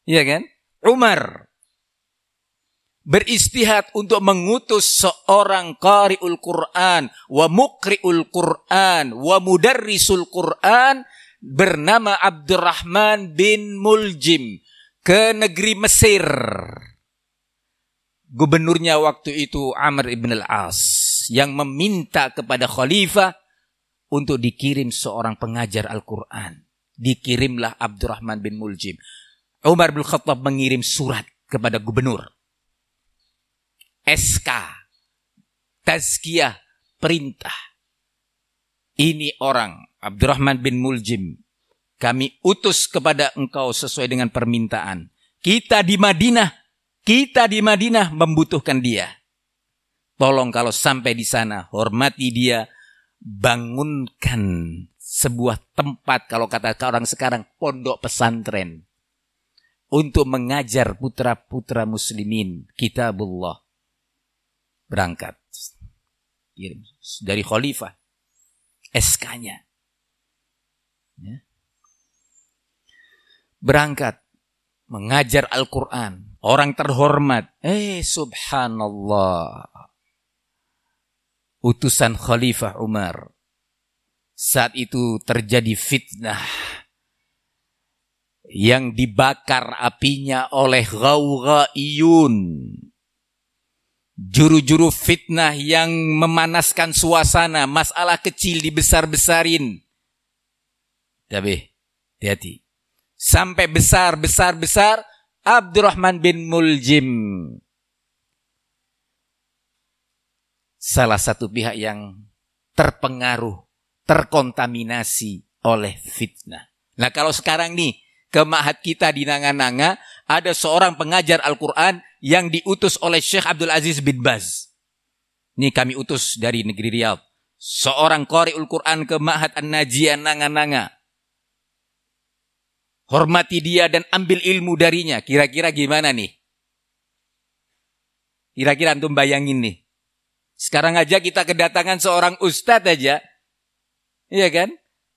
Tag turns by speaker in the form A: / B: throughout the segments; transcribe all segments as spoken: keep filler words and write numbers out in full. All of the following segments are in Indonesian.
A: Iya kan? Umar beristihad untuk mengutus seorang qari'ul Qur'an wa muqri'ul Qur'an wa mudarrisul Qur'an bernama Abdurrahman bin Muljim ke negeri Mesir. Gubernurnya waktu itu Amr ibn al-As yang meminta kepada khalifah untuk dikirim seorang pengajar Al-Quran. Dikirimlah Abdurrahman bin Muljim. Umar bin Khattab mengirim surat kepada gubernur. S K, tazkiyah, perintah. Ini orang, Abdurrahman bin Muljim, kami utus kepada engkau sesuai dengan permintaan. Kita di Madinah, kita di Madinah membutuhkan dia. Tolong kalau sampai di sana, hormati dia, bangunkan sebuah tempat, kalau kata orang sekarang, pondok pesantren. Untuk mengajar putra-putra muslimin, kitabullah. Berangkat dari khalifah S K-nya ya. Berangkat mengajar Al-Quran, orang terhormat. Eh subhanallah, utusan Khalifah Umar. Saat itu terjadi fitnah yang dibakar apinya oleh ghawghaiyun, juru-juru fitnah yang memanaskan suasana, masalah kecil dibesar-besarin. Tapi hati-hati. Sampai besar, besar, besar, Abdurrahman bin Muljim, salah satu pihak yang terpengaruh, terkontaminasi oleh fitnah. Nah kalau sekarang nih, ke ma'had kita di Nanga-Nanga, ada seorang pengajar Al-Quran yang diutus oleh Syekh Abdul Aziz bin Baz. Ini kami utus dari negeri Riyadh. Seorang qari'ul Quran ke ma'had An-Najiyah Nanga-Nanga. Hormati dia dan ambil ilmu darinya. Kira-kira gimana nih? Kira-kira antum bayangin nih. Sekarang aja kita kedatangan seorang ustadz aja. Iya kan?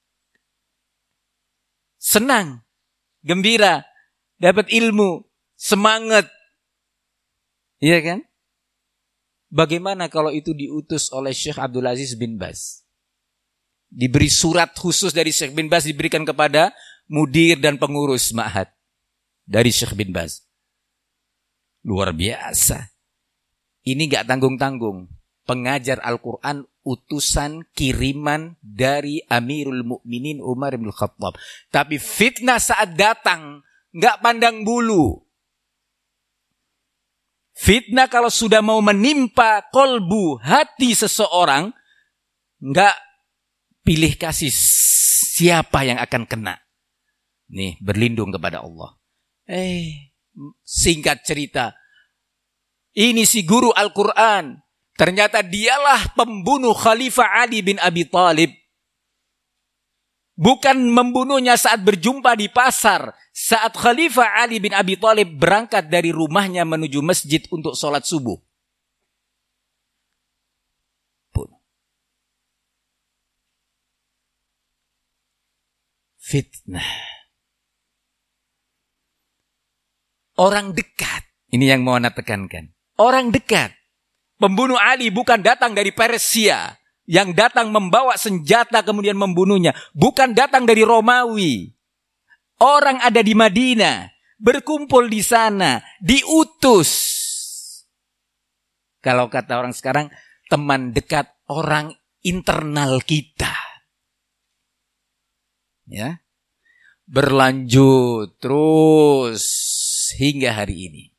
A: Senang, gembira, dapat ilmu, semangat. Iya kan? Bagaimana kalau itu diutus oleh Syekh Abdul Aziz bin Baz? Diberi surat khusus dari Syekh bin Baz, diberikan kepada mudir dan pengurus ma'had dari Syekh bin Baz. Luar biasa. Ini gak tanggung-tanggung. Pengajar Al-Quran, utusan kiriman dari Amirul Mukminin Umar bin Khattab. Tapi fitnah saat datang gak pandang bulu. Fitnah kalau sudah mau menimpa kolbu, hati seseorang, gak pilih kasih siapa yang akan kena. Nih, berlindung kepada Allah. Eh, singkat cerita, ini si guru Al-Quran, ternyata dialah pembunuh Khalifah Ali bin Abi Thalib. Bukan membunuhnya saat berjumpa di pasar, saat Khalifah Ali bin Abi Thalib berangkat dari rumahnya menuju masjid untuk sholat subuh. Bunuh. Fitnah. Orang dekat, ini yang mau Anda tekankan. Orang dekat. Pembunuh Ali bukan datang dari Persia, yang datang membawa senjata kemudian membunuhnya. Bukan datang dari Romawi. Orang ada di Madinah, berkumpul di sana, diutus. Kalau kata orang sekarang, teman dekat orang internal kita. Ya. Berlanjut terus hingga hari ini.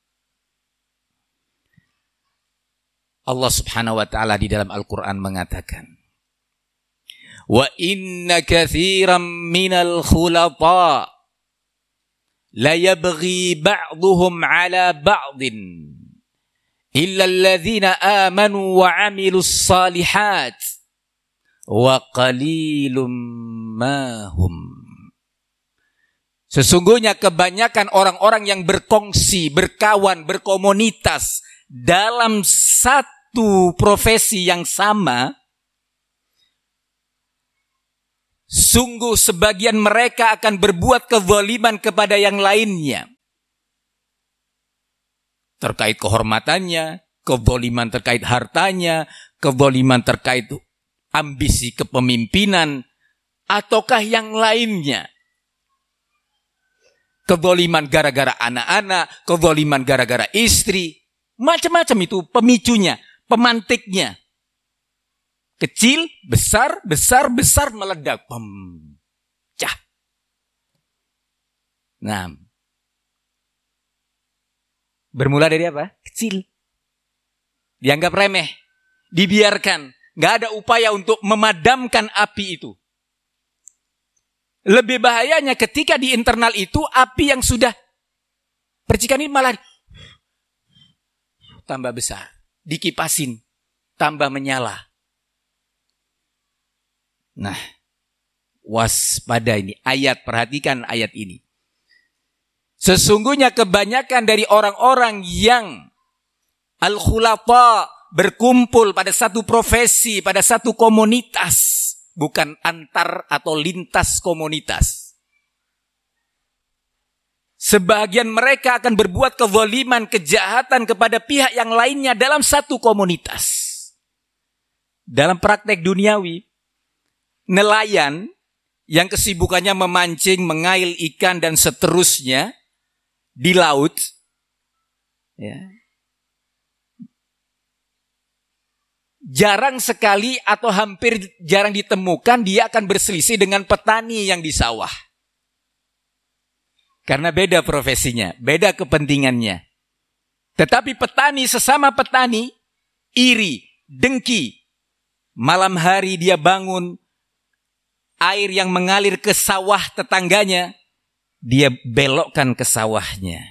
A: Allah Subhanahu wa taala di dalam Al-Qur'an mengatakan, "Wa inna katsiran minal khulata la yabghi ba'dhum 'ala ba'din illa alladhina amanu wa 'amilus salihat wa qalilum ma hum." Sesungguhnya kebanyakan orang-orang yang berkongsi, berkawan, berkomunitas dalam satu profesi yang sama, sungguh sebagian mereka akan berbuat kezaliman kepada yang lainnya. terkait kehormatannya, kezaliman terkait hartanya, kezaliman terkait ambisi kepemimpinan, ataukah yang lainnya. Kezaliman gara-gara anak-anak, kezaliman gara-gara istri, macam-macam itu pemicunya, pemantiknya. Kecil, besar, besar, besar, meledak. Pecah. Nah. Bermula dari apa? Kecil. Dianggap remeh. Dibiarkan. Nggak ada upaya untuk memadamkan api itu. Lebih bahayanya ketika di internal itu api yang sudah percikan ini malah tambah besar. Dikipasin. Tambah menyala. Nah, waspada ini. Ayat, perhatikan ayat ini. Sesungguhnya kebanyakan dari orang-orang yang al-khulafa berkumpul pada satu profesi, pada satu komunitas. Bukan antar atau lintas komunitas. Sebagian mereka akan berbuat kezaliman, kejahatan kepada pihak yang lainnya dalam satu komunitas. Dalam praktek duniawi, nelayan yang kesibukannya memancing, mengail ikan dan seterusnya di laut, ya, jarang sekali atau hampir jarang ditemukan dia akan berselisih dengan petani yang di sawah. Karena beda profesinya, beda kepentingannya. Tetapi petani sesama petani iri, dengki. Malam hari dia bangun, air yang mengalir ke sawah tetangganya, dia belokkan ke sawahnya.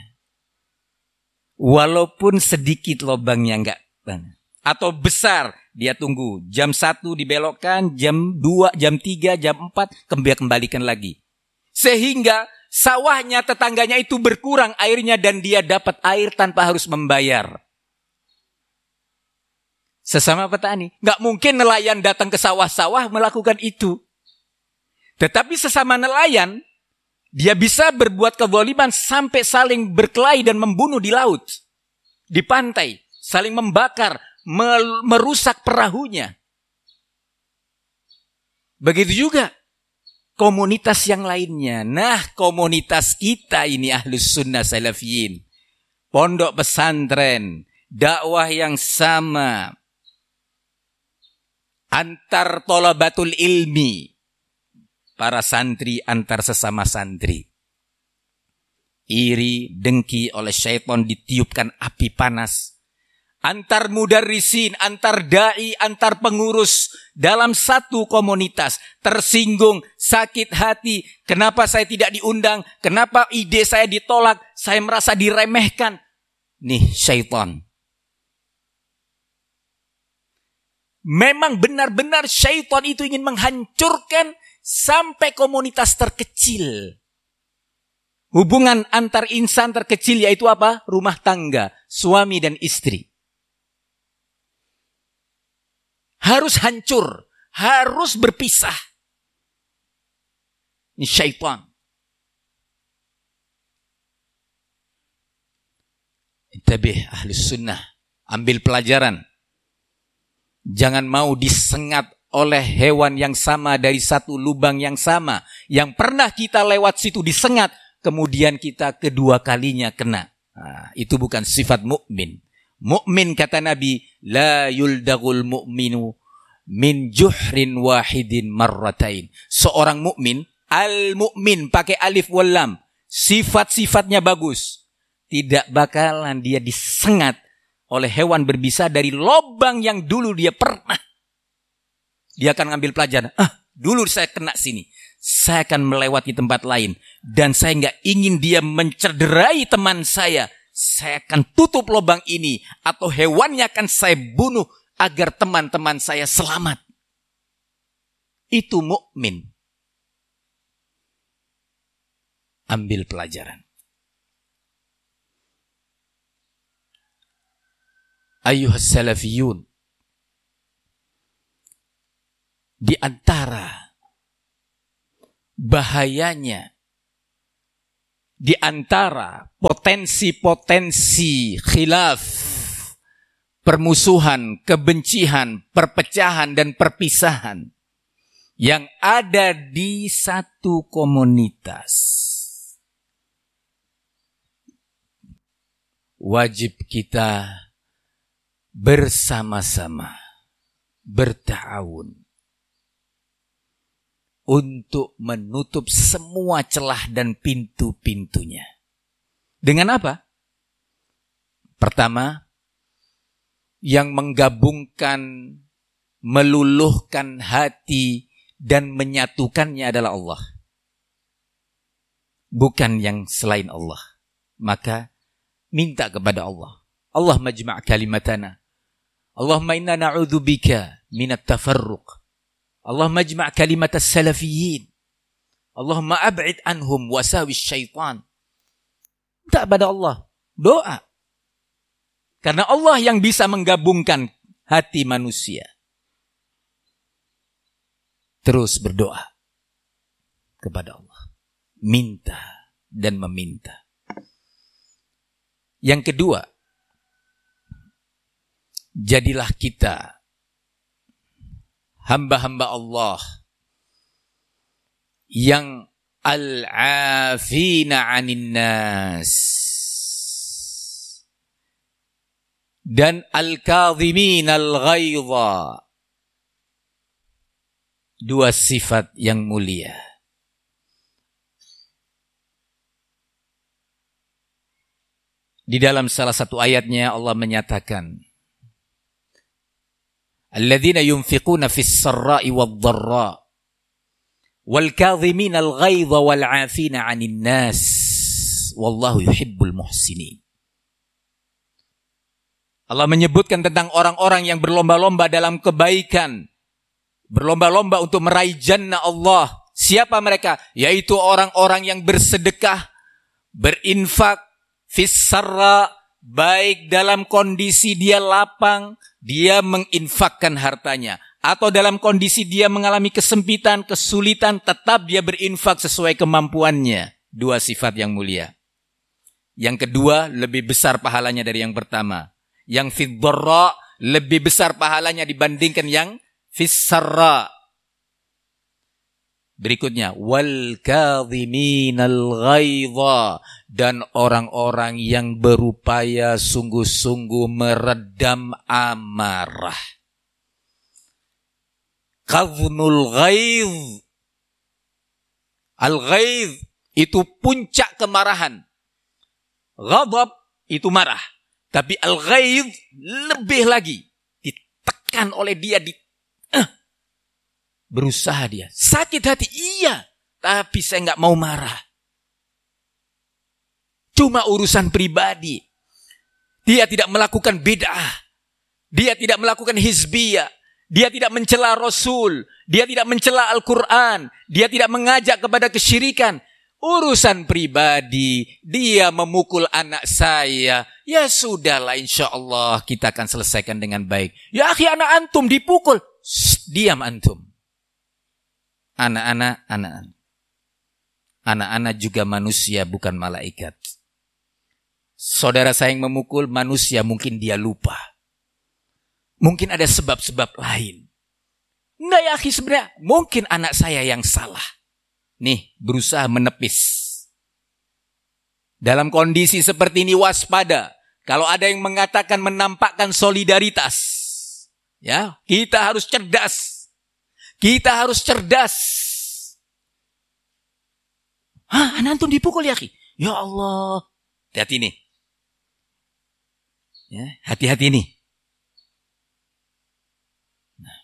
A: Walaupun sedikit lubangnya enggak. Atau besar, dia tunggu. Jam satu dibelokkan, jam dua, jam tiga, jam empat, kembalikan lagi. Sehingga sawahnya tetangganya itu berkurang airnya dan dia dapat air tanpa harus membayar. Sesama petani. Enggak mungkin nelayan datang ke sawah-sawah melakukan itu. Tetapi sesama nelayan, dia bisa berbuat kezaliman sampai saling berkelahi dan membunuh di laut. Di pantai. Saling membakar, merusak perahunya. Begitu juga komunitas yang lainnya. Nah, komunitas kita ini Ahlus Sunnah Salafiyin. Pondok pesantren, dakwah yang sama. Antar thalabatul ilmi. Para santri antar sesama santri. Iri, dengki oleh syaitan ditiupkan api panas. Antar mudarrisin, antar da'i, antar pengurus dalam satu komunitas. Tersinggung, sakit hati. Kenapa saya tidak diundang? Kenapa ide saya ditolak? Saya merasa diremehkan. Nih syaitan. Memang benar-benar syaitan itu ingin menghancurkan sampai komunitas terkecil. Hubungan antar insan terkecil yaitu apa? Rumah tangga, suami dan istri. Harus hancur, harus berpisah. Ini syaitan. Intabih Ahlus Sunnah, ambil pelajaran. Jangan mau disengat oleh hewan yang sama dari satu lubang yang sama. Yang pernah kita lewat situ disengat, kemudian kita kedua kalinya kena. Nah, itu bukan sifat mukmin. Mukmin kata Nabi, la yuldagul mu'minu min juhrin wahidin marratain. Seorang mukmin, al-mukmin pakai alif wal lam, sifat-sifatnya bagus. Tidak bakalan dia disengat oleh hewan berbisa dari lubang yang dulu dia pernah. Dia akan ngambil pelajaran. Ah, dulu saya kena sini. Saya akan melewati tempat lain. Dan saya nggak ingin dia mencederai teman saya. Saya akan tutup lubang ini. Atau hewannya akan saya bunuh agar teman-teman saya selamat. Itu mukmin. Ambil pelajaran. Ayyuhas salafiyun. Di antara bahayanya di antara potensi-potensi khilaf, permusuhan, kebencian, perpecahan, dan perpisahan yang ada di satu komunitas, wajib kita bersama-sama berta'awun untuk menutup semua celah dan pintu-pintunya. Dengan apa? Pertama, yang menggabungkan, meluluhkan hati dan menyatukannya adalah Allah, bukan yang selain Allah. Maka minta kepada Allah, Allah majma' kalimatana, Allahumma inna na'udzubika minat tafarruq, Allah majma' kalimat as-salafiyyin, Allahumma ab'id anhum wasawis syaitan. Minta kepada Allah, doa. Karena Allah yang bisa menggabungkan hati manusia. Terus berdoa kepada Allah, minta dan meminta. Yang kedua, jadilah kita hamba-hamba Allah yang al-afina 'anin nas dan al-kadhimin al-ghaidha. Dua sifat yang mulia. Di dalam salah satu ayatnya Allah menyatakan, alladzina yunfiquna fis sarra'i wad dharra wal kadhimina al ghaidha wal 'afina 'anil nas wallahu yuhibbul muhsinin. Allah menyebutkan tentang orang-orang yang berlomba-lomba dalam kebaikan, berlomba-lomba untuk meraih jannah Allah. Siapa mereka? Yaitu orang-orang yang bersedekah, berinfak fis sarra, baik dalam kondisi dia lapang, dia menginfakkan hartanya, atau dalam kondisi dia mengalami kesempitan, kesulitan, tetap dia berinfak sesuai kemampuannya. Dua sifat yang mulia. Yang kedua, lebih besar pahalanya dari yang pertama. Yang fid dharra lebih besar pahalanya dibandingkan yang fis sarra. Berikutnya, wal kadhiminal ghaidha, dan orang-orang yang berupaya sungguh-sungguh meredam amarah. Kadhmul ghaidh, al-ghaidh itu puncak kemarahan. Ghadab itu marah, tapi al-ghaidh lebih lagi, ditekan oleh dia, di uh, berusaha dia, sakit hati, iya, tapi saya nggak mau marah. Cuma urusan pribadi. Dia tidak melakukan bid'ah. Dia tidak melakukan hizbiyah. Dia tidak mencela Rasul. Dia tidak mencela Al-Quran. Dia tidak mengajak kepada kesyirikan. Urusan pribadi. Dia memukul anak saya. Ya sudahlah, insya Allah kita akan selesaikan dengan baik. Ya akhi, anak antum dipukul. Shh, diam antum. Anak-anak, anak-anak. Anak-anak juga manusia, bukan malaikat. Saudara saya yang memukul manusia, mungkin dia lupa. Mungkin ada sebab-sebab lain. Enggak ya akhi, sebenarnya mungkin anak saya yang salah. Nih, berusaha menepis. Dalam kondisi seperti ini waspada. Kalau ada yang mengatakan menampakkan solidaritas, ya, kita harus cerdas. Kita harus cerdas. Hah, anak antum dipukul ya akhi? Ya Allah. Hati-hati nih. Ya, hati-hati nih. Nah,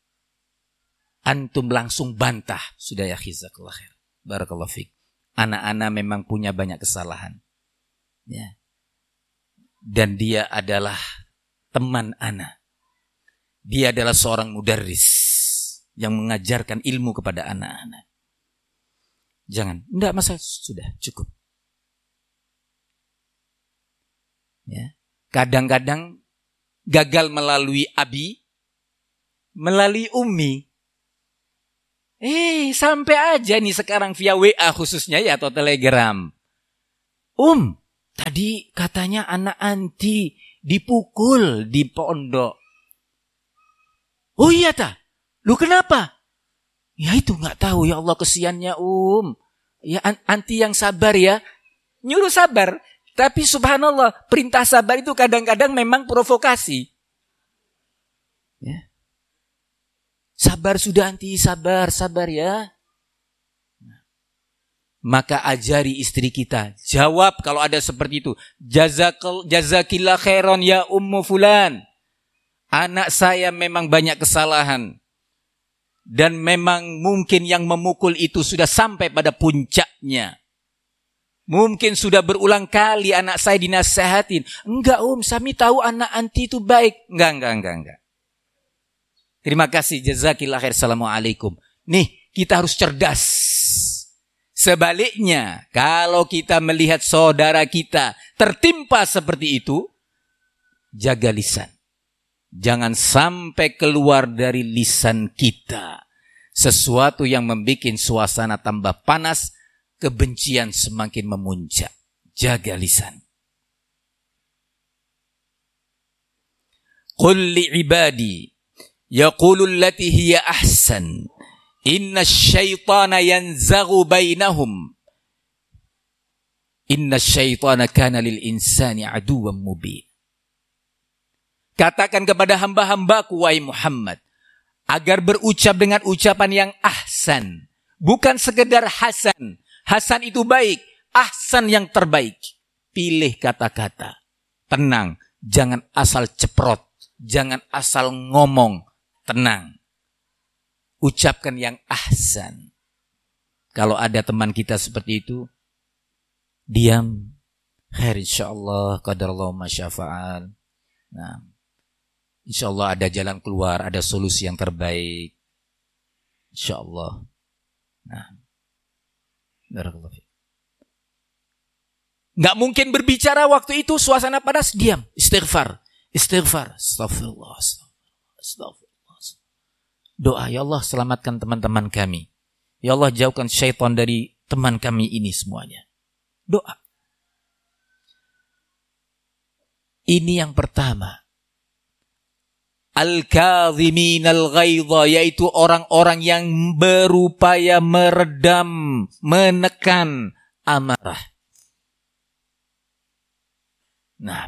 A: antum langsung bantah. Sudah ya, jazakallah khair. Barakallahu fiik. Anak-anak memang punya banyak kesalahan. Ya. Dan dia adalah teman anak. Dia adalah seorang mudarris yang mengajarkan ilmu kepada anak-anak. Jangan, enggak masalah, sudah cukup. Ya. Kadang-kadang gagal melalui abi, melalui ummi. Eh, sampai aja nih sekarang via W A khususnya ya, atau Telegram. Um, tadi katanya anak anti dipukul di pondok. Oh iya ta? Lu kenapa? Ya itu nggak tahu, ya Allah kesiannya um. Ya anti yang sabar ya. Nyuruh sabar. Tapi subhanallah, perintah sabar itu kadang-kadang memang provokasi. Ya. Sabar sudah anti, sabar, sabar ya. Maka ajari istri kita. Jawab kalau ada seperti itu. Jazakil, jazakillah khairan ya ummu fulan. Anak saya memang banyak kesalahan. Dan memang mungkin yang memukul itu sudah sampai pada puncaknya. Mungkin sudah berulang kali anak saya dinasihatin. Enggak um, Sami tahu anak anti itu baik. Enggak, enggak, enggak, enggak. Terima kasih, jazakillah khair, assalamualaikum. Nih, kita harus cerdas. Sebaliknya, kalau kita melihat saudara kita tertimpa seperti itu, jaga lisan. Jangan sampai keluar dari lisan kita sesuatu yang membuat suasana tambah panas, kebencian semakin memuncak. Jaga lisan. Qul li'ibadi yaqulu allati hiya ahsan inna asyaitana yanzaghu bainahum inna asyaitana kana lil insani aduwwan mubin. Katakan kepada hamba-hambaku wahai Muhammad agar berucap dengan ucapan yang ahsan, bukan sekedar hasan. Hasan itu baik, ahsan yang terbaik. Pilih kata-kata. Tenang, jangan asal ceprot, jangan asal ngomong. Tenang. Ucapkan yang ahsan. Kalau ada teman kita seperti itu, diam. Khair insyaallah, qadarallahu ma syafa'al. Nah, insyaallah ada jalan keluar, ada solusi yang terbaik. Insyaallah. Nah, nggak mungkin berbicara waktu itu suasana panas, diam, istighfar, istighfar, astagfirullah, astagfirullah, astagfirullah. Doa, ya Allah selamatkan teman-teman kami, ya Allah jauhkan syaitan dari teman kami ini semuanya. Doa. Ini yang pertama. Al-kadhimin al-ghaidha, yaitu orang-orang yang berupaya meredam, menekan amarah. Nah.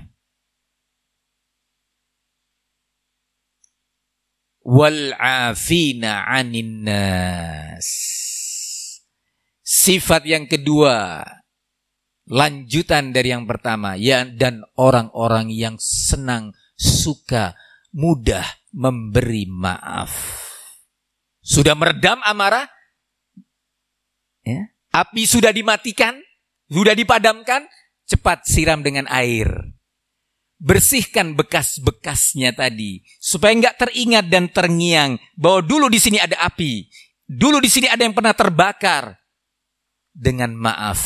A: Wal-afina 'anin nas. Sifat yang kedua, lanjutan dari yang pertama, ya, dan orang-orang yang senang, suka, mudah memberi maaf. Sudah meredam amarah, ya, api sudah dimatikan, sudah dipadamkan, cepat siram dengan air. Bersihkan bekas-bekasnya tadi, supaya enggak teringat dan terngiang bahwa dulu di sini ada api, dulu di sini ada yang pernah terbakar. Dengan maaf.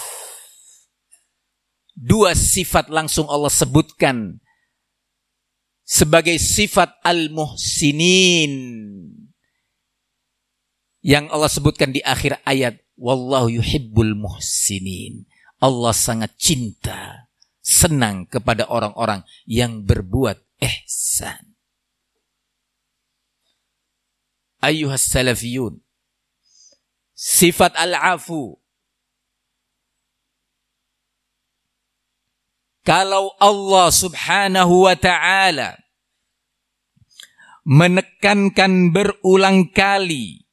A: Dua sifat langsung Allah sebutkan sebagai sifat al-muhsinin yang Allah sebutkan di akhir ayat, wallahu yuhibbul muhsinin. Allah sangat cinta, senang kepada orang-orang yang berbuat ihsan. Ayyuhas salafiyun, sifat al-afu. Kalau Allah subhanahu wa ta'ala menekankan berulang kali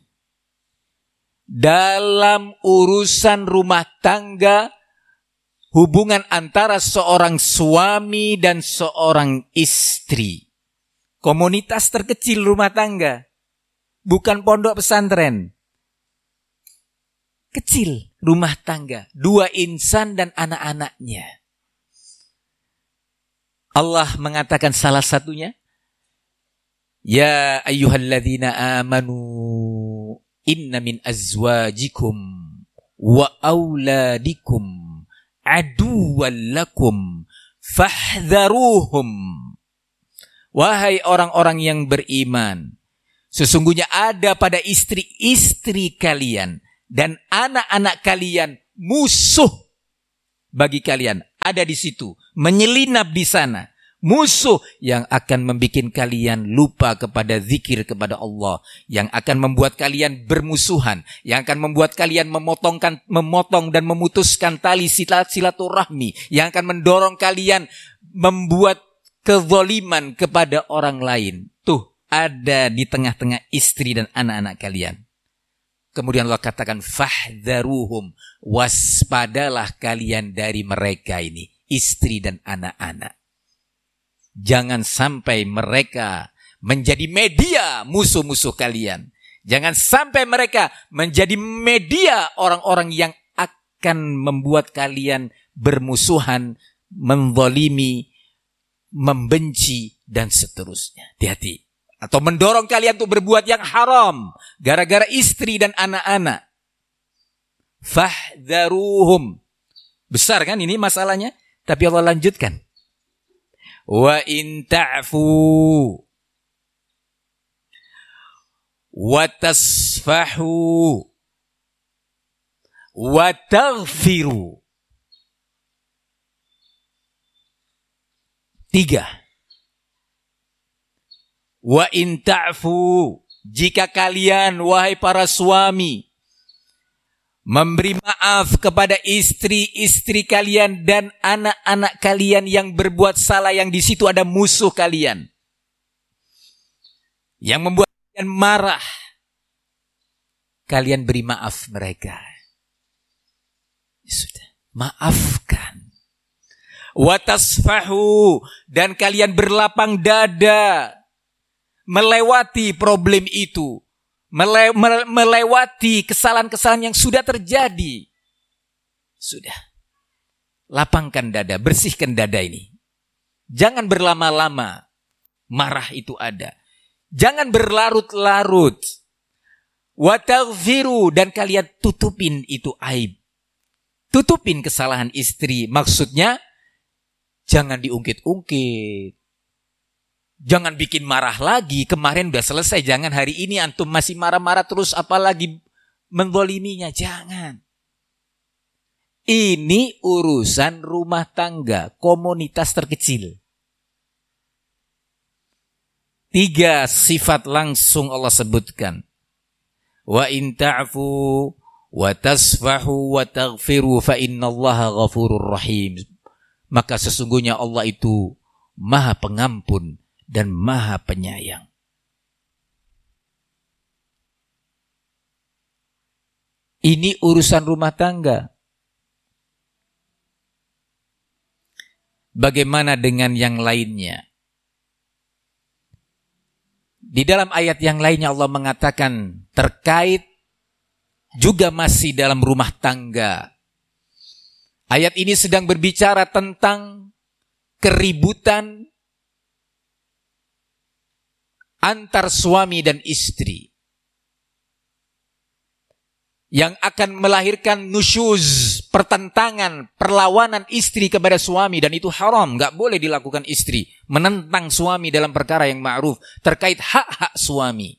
A: dalam urusan rumah tangga, hubungan antara seorang suami dan seorang istri, komunitas terkecil rumah tangga, bukan pondok pesantren, kecil rumah tangga, dua insan dan anak-anaknya. Allah mengatakan salah satunya, ya ayyuhalladzina amanu inna min azwajikum wa auladikum aduwwan lakum fahdharuhum. Wahai orang-orang yang beriman, sesungguhnya ada pada istri-istri kalian dan anak-anak kalian musuh bagi kalian. Ada di situ, menyelinap di sana. Musuh yang akan membuat kalian lupa kepada zikir kepada Allah, yang akan membuat kalian bermusuhan, yang akan membuat kalian memotongkan, memotong dan memutuskan tali silaturahmi, yang akan mendorong kalian membuat kezaliman kepada orang lain. Tuh, ada di tengah-tengah istri dan anak-anak kalian. Kemudian Allah katakan, fahdharuhum, waspadalah kalian dari mereka ini, istri dan anak-anak. Jangan sampai mereka menjadi media musuh-musuh kalian. Jangan sampai mereka menjadi media orang-orang yang akan membuat kalian bermusuhan, menzalimi, membenci, dan seterusnya. Hati-hati. Atau mendorong kalian untuk berbuat yang haram gara-gara istri dan anak-anak. Fahdharuhum. Besar kan ini masalahnya? Tapi Allah lanjutkan. Wa in ta'fu wa tasfahu wa taghfiru. Tiga. Wa in ta'fu, jika kalian wahai para suami memberi maaf kepada istri-istri kalian dan anak-anak kalian yang berbuat salah, yang di situ ada musuh kalian, yang membuat kalian marah, kalian beri maaf mereka. Sudah, maafkan. Wa tasfahu, dan kalian berlapang dada melewati problem itu. Mele- mele- melewati kesalahan-kesalahan yang sudah terjadi. Sudah. Lapangkan dada, bersihkan dada ini. Jangan berlama-lama. Marah itu ada. Jangan berlarut-larut. Wa taghfiru, dan kalian tutupin itu aib. Tutupin kesalahan istri. Maksudnya, jangan diungkit-ungkit. Jangan bikin marah lagi. Kemarin udah selesai. Jangan hari ini antum masih marah-marah terus, apalagi menzaliminya. Jangan. Ini urusan rumah tangga, komunitas terkecil. Tiga sifat langsung Allah sebutkan. Wa in ta'fu wa tasfahu wa taghfiru fa innallaha ghafurur rahim. Maka sesungguhnya Allah itu Maha Pengampun dan Maha Penyayang. Ini urusan rumah tangga. Bagaimana dengan yang lainnya? Di dalam ayat yang lainnya Allah mengatakan terkait juga masih dalam rumah tangga. Ayat ini sedang berbicara tentang keributan antar suami dan istri yang akan melahirkan nusyuz, pertentangan, perlawanan istri kepada suami, dan itu haram, gak boleh dilakukan istri, menentang suami dalam perkara yang ma'ruf terkait hak-hak suami.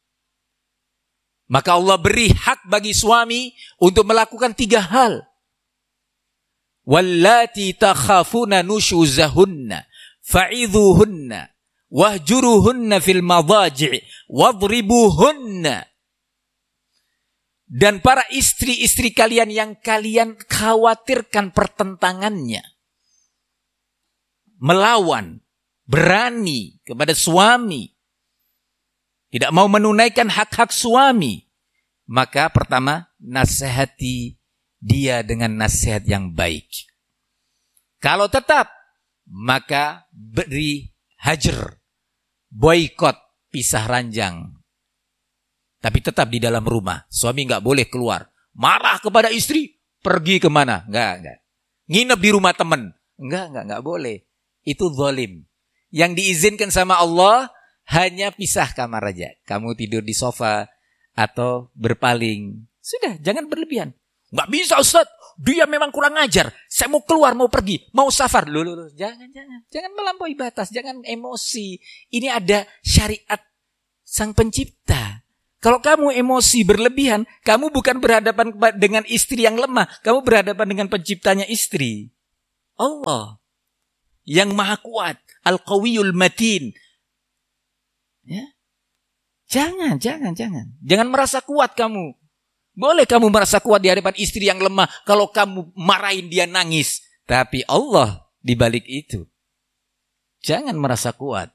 A: Maka Allah beri hak bagi suami untuk melakukan tiga hal. Wallati takhafuna nusyuzahunna fa'idhuhunna wahjuruhunna fil madaji' wadribuhunna. Dan para istri-istri kalian yang kalian khawatirkan pertentangannya, melawan, berani kepada suami, tidak mau menunaikan hak-hak suami, maka pertama, nasihati dia dengan nasihat yang baik. Kalau tetap, maka beri hajar, boikot, pisah ranjang. Tapi tetap di dalam rumah. Suami nggak boleh keluar. Marah kepada istri, pergi kemana? Nggak, nggak. Nginep di rumah teman. Nggak, nggak, nggak boleh. Itu zalim. Yang diizinkan sama Allah hanya pisah kamar aja. Kamu tidur di sofa atau berpaling. Sudah, jangan berlebihan. Nggak bisa Ustaz, dia memang kurang ajar. Saya mau keluar, mau pergi, mau safar. Loh, loh, loh. Jangan, jangan. Jangan melampaui batas, jangan emosi. Ini ada syariat Sang Pencipta. Kalau kamu emosi berlebihan, kamu bukan berhadapan dengan istri yang lemah, kamu berhadapan dengan penciptanya istri. Allah yang maha kuat, Al-Qawiyul Matin. Ya. Jangan, jangan, jangan. Jangan merasa kuat kamu. Boleh kamu merasa kuat di hadapan istri yang lemah kalau kamu marahin dia nangis. Tapi Allah di balik itu. Jangan merasa kuat.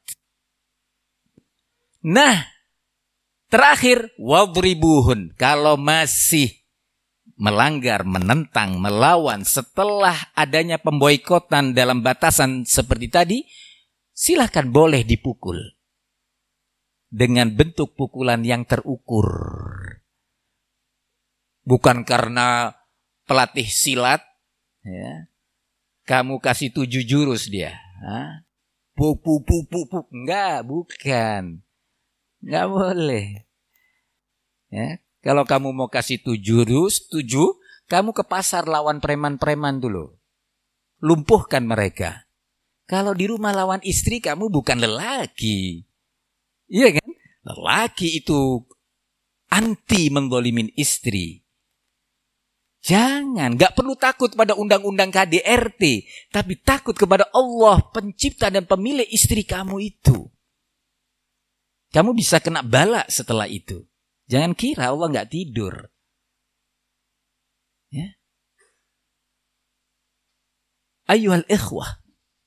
A: Nah, terakhir, wadribuhun. Kalau masih melanggar, menentang, melawan setelah adanya pemboikotan dalam batasan seperti tadi, silahkan boleh dipukul. Dengan bentuk pukulan yang terukur. Bukan karena pelatih silat, ya, kamu kasih tujuh jurus dia. Hah? Puk, puk, puk, puk, puk. Enggak, bukan. Enggak boleh. Ya, kalau kamu mau kasih tujuh jurus, tujuh, kamu ke pasar lawan preman-preman dulu. Lumpuhkan mereka. Kalau di rumah lawan istri, kamu bukan lelaki. Iya kan? Lelaki itu anti menggolimin istri. Jangan, gak perlu takut pada undang-undang K D R T, tapi takut kepada Allah, pencipta dan pemilik istri kamu itu. Kamu bisa kena bala setelah itu. Jangan kira Allah gak tidur. Ya. Ayyuhal ikhwah.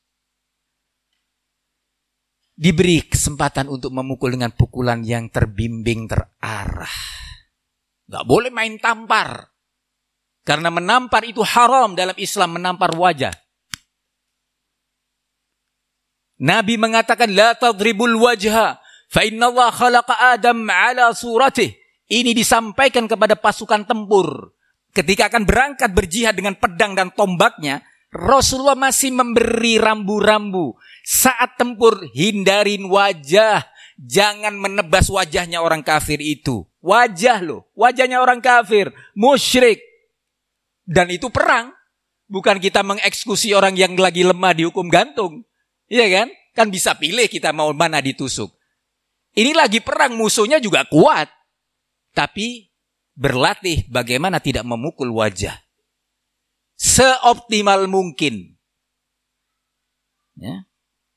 A: Diberi kesempatan untuk memukul dengan pukulan yang terbimbing, terarah. Gak boleh main tampar. Karena menampar itu haram dalam Islam, menampar wajah. Nabi mengatakan, la tadribul wajha, fa inna Allah khalaqa Adam ala suratih. Ini disampaikan kepada pasukan tempur. Ketika akan berangkat berjihad dengan pedang dan tombaknya, Rasulullah masih memberi rambu-rambu. Saat tempur, hindarin wajah. Jangan menebas wajahnya orang kafir itu. Wajah loh, wajahnya orang kafir, musyrik. Dan itu perang. Bukan kita mengeksekusi orang yang lagi lemah dihukum gantung. Iya kan? Kan bisa pilih kita mau mana ditusuk. Ini lagi perang, musuhnya juga kuat. Tapi berlatih bagaimana tidak memukul wajah. Seoptimal mungkin. Ya.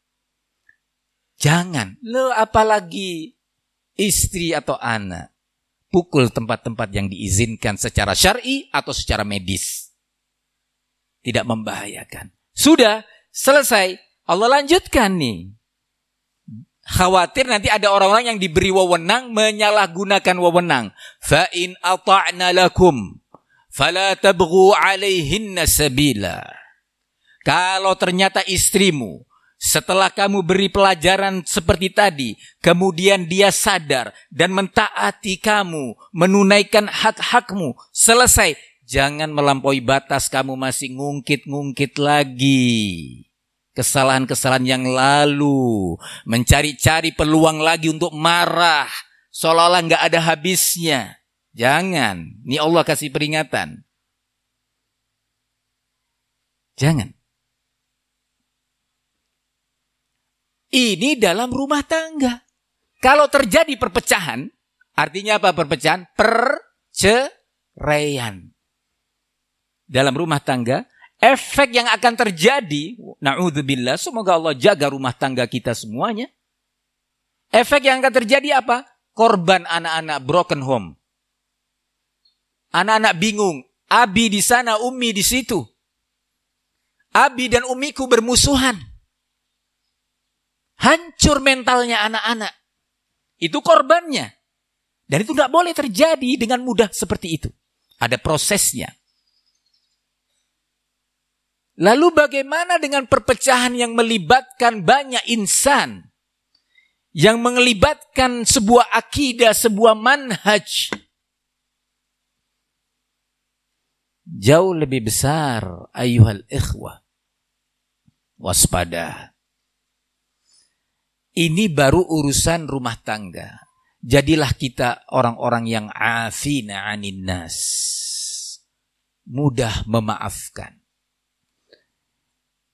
A: Jangan. Lo apalagi istri atau anak. Pukul tempat-tempat yang diizinkan secara syar'i atau secara medis. Tidak membahayakan. Sudah, selesai. Allah lanjutkan nih. Khawatir nanti ada orang-orang yang diberi wewenang menyalahgunakan wewenang. Fa in ata'na lakum fala tabghu 'alaihinna sabila. Kalau ternyata istrimu setelah kamu beri pelajaran seperti tadi, kemudian dia sadar dan mentaati kamu, menunaikan hak-hakmu, selesai. Jangan melampaui batas, kamu masih ngungkit-ngungkit lagi. Kesalahan-kesalahan yang lalu, mencari-cari peluang lagi untuk marah, seolah-olah gak ada habisnya. Jangan, ini Allah kasih peringatan. Jangan. Ini dalam rumah tangga. Kalau terjadi perpecahan, artinya apa perpecahan? Perceraian. Dalam rumah tangga, efek yang akan terjadi, na'udzubillah, semoga Allah jaga rumah tangga kita semuanya. Efek yang akan terjadi apa? Korban anak-anak broken home. Anak-anak bingung, abi di sana, umi di situ. Abi dan umiku bermusuhan. Hancur mentalnya anak-anak. Itu korbannya. Dan itu tidak boleh terjadi dengan mudah seperti itu. Ada prosesnya. Lalu bagaimana dengan perpecahan yang melibatkan banyak insan? Yang melibatkan sebuah akidah, sebuah manhaj. Jauh lebih besar, ayyuhal ikhwah. Waspada. Ini baru urusan rumah tangga. Jadilah kita orang-orang yang afina anin nas. Mudah memaafkan.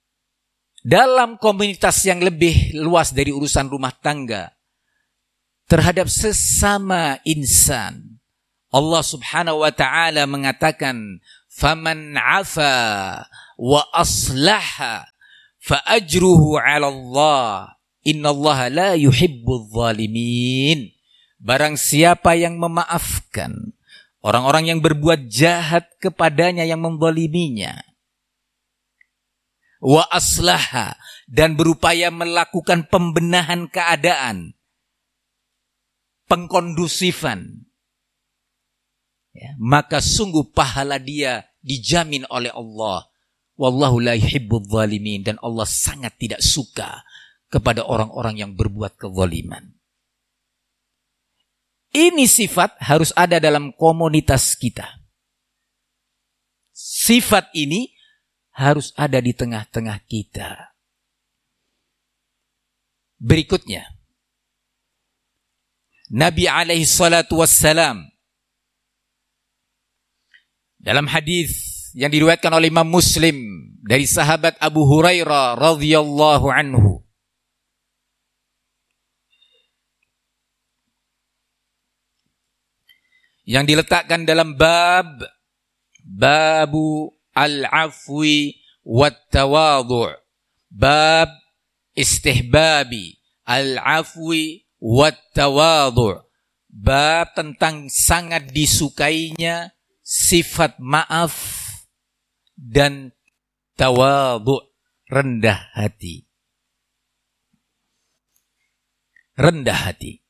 A: Dalam komunitas yang lebih luas dari urusan rumah tangga, terhadap sesama insan. Allah Subhanahu wa taala mengatakan, "Faman 'afa wa aslaha fa ajruhu 'ala Allah. Innallaha la yuhibbudz zalimin." Barang siapa yang memaafkan orang-orang yang berbuat jahat kepadanya, yang menzaliminya, wa aslaha, dan berupaya melakukan pembenahan keadaan, pengkondusifan, ya, maka sungguh pahala dia dijamin oleh Allah. Wallahu la yuhibbudz zalimin, dan Allah sangat tidak suka kepada orang-orang yang berbuat kezaliman. Ini sifat harus ada dalam komunitas kita. Sifat ini harus ada di tengah-tengah kita. Berikutnya, Nabi alaihi salatu wassalam dalam hadis yang diriwayatkan oleh Imam Muslim dari sahabat Abu Hurairah radhiyallahu anhu, yang diletakkan dalam bab babu al-afwi wat tawadhu', bab istihbabi al-afwi wat tawadhu', bab tentang sangat disukainya sifat maaf dan tawadhu', rendah hati. Rendah hati.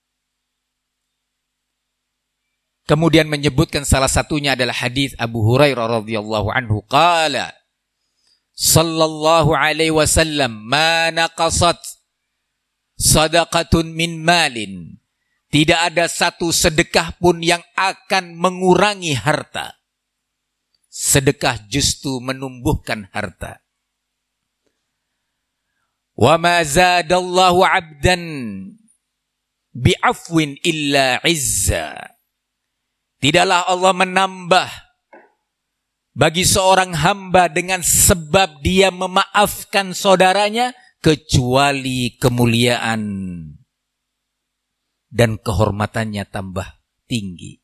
A: Kemudian menyebutkan salah satunya adalah hadis Abu Hurairah radhiyallahu anhu, qala sallallahu alaihi wasallam, ma naqasat sadaqatun min malin, tidak ada satu sedekah pun yang akan mengurangi harta. Sedekah justru menumbuhkan harta. Wa ma zadallahu 'abdan bi'afwin illa 'izza. Tidaklah Allah menambah bagi seorang hamba dengan sebab dia memaafkan saudaranya kecuali kemuliaan dan kehormatannya tambah tinggi.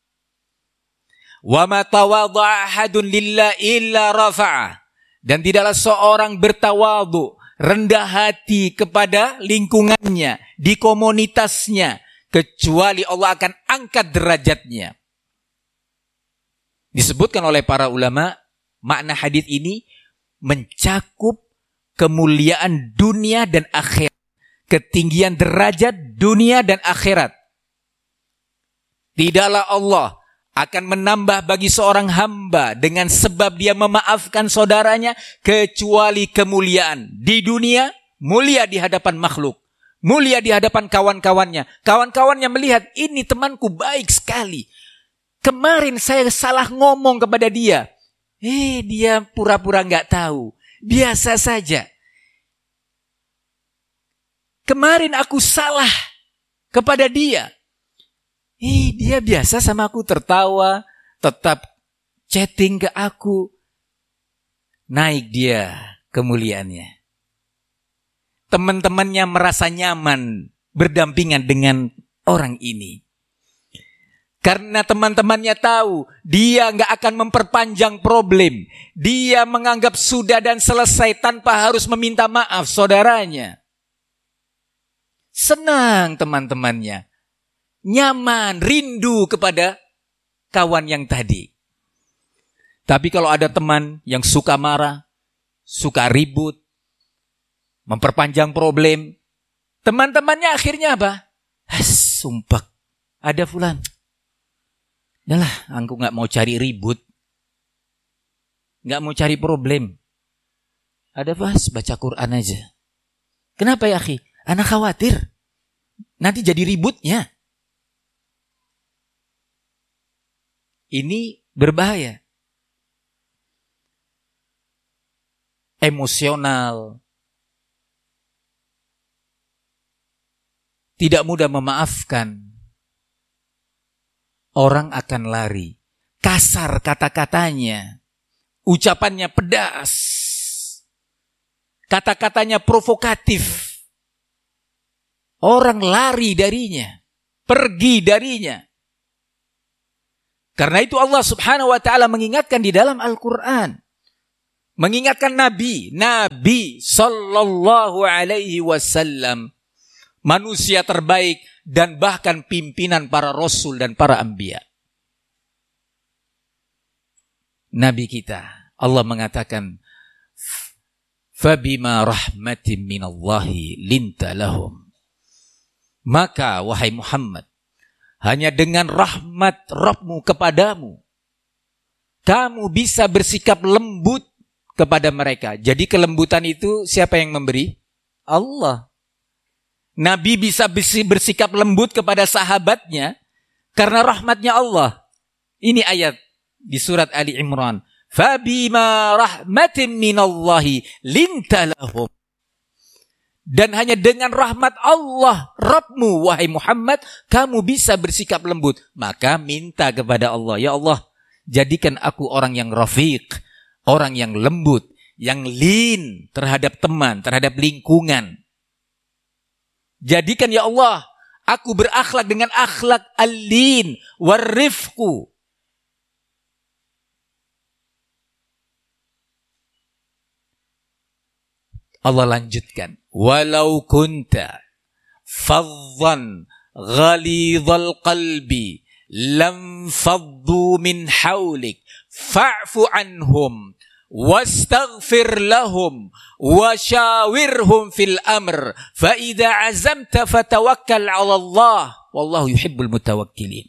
A: Wa ma tawadha'a ahadun lillah illa rafa'ah, dan tidaklah seorang bertawadhu, rendah hati kepada lingkungannya, di komunitasnya, kecuali Allah akan angkat derajatnya. Disebutkan oleh para ulama, makna hadis ini mencakup kemuliaan dunia dan akhirat, ketinggian derajat dunia dan akhirat. Tidaklah Allah akan menambah bagi seorang hamba dengan sebab dia memaafkan saudaranya kecuali kemuliaan di dunia, mulia di hadapan makhluk, mulia di hadapan kawan-kawannya. Kawan-kawannya melihat, ini temanku baik sekali. Kemarin saya salah ngomong kepada dia. Eh, dia pura-pura nggak tahu. Biasa saja. Kemarin aku salah kepada dia. Eh, dia biasa sama aku, tertawa, tetap chatting ke aku. Naik dia kemuliaannya. Teman-temannya merasa nyaman berdampingan dengan orang ini. Karena teman-temannya tahu dia nggak akan memperpanjang problem. Dia menganggap sudah dan selesai tanpa harus meminta maaf saudaranya. Senang teman-temannya. Nyaman, rindu kepada kawan yang tadi. Tapi kalau ada teman yang suka marah, suka ribut, memperpanjang problem, teman-temannya akhirnya apa? Has, sumpah, ada fulan. Yalah, aku gak mau cari ribut. Gak mau cari problem. Ada pas, baca Quran aja. Kenapa ya akhi? Anak khawatir nanti jadi ributnya. Ini berbahaya. Emosional. Tidak mudah memaafkan. Orang akan lari. Kasar kata-katanya. Ucapannya pedas. Kata-katanya provokatif. Orang lari darinya, pergi darinya. Karena itu Allah Subhanahu wa taala mengingatkan di dalam Al-Qur'an. Mengingatkan Nabi, Nabi sallallahu alaihi wasallam, manusia terbaik dan bahkan pimpinan para rasul dan para anbiya. Nabi kita, Allah mengatakan, "Fabima rahmatin minallahi linta lahum." Maka wahai Muhammad, hanya dengan rahmat Rabbmu kepadamu, kamu bisa bersikap lembut kepada mereka. Jadi kelembutan itu siapa yang memberi? Allah. Nabi bisa bersikap lembut kepada sahabatnya karena rahmatnya Allah. Ini ayat di surat Ali Imran. Fabima rahmatin minallahi linta lahum. Dan hanya dengan rahmat Allah, Rabbmu, wahai Muhammad, kamu bisa bersikap lembut. Maka minta kepada Allah, ya Allah, jadikan aku orang yang rafiq, orang yang lembut, yang lin terhadap teman, terhadap lingkungan. Jadikan ya Allah, aku berakhlak dengan akhlak al-lin, warifku. Allah lanjutkan, walau kunta faddan ghalidhal qalbi lam faddu min hawlik fa'fu anhum wastaghfir lahum washawirhum fil amr fa idza azamta fatawakkal 'ala Allah wallahu yuhibbul mutawakkilin.